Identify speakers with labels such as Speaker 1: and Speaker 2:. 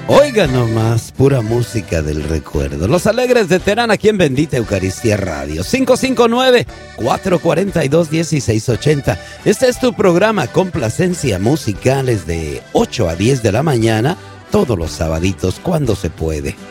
Speaker 1: Oiga nomás, pura música del recuerdo. Los Alegres de Terán, aquí en Bendita Eucaristía Radio. 559-442-1680. Este es tu programa Complacencia Musicales de 8 a 10 de la mañana, todos los sabaditos cuando se puede.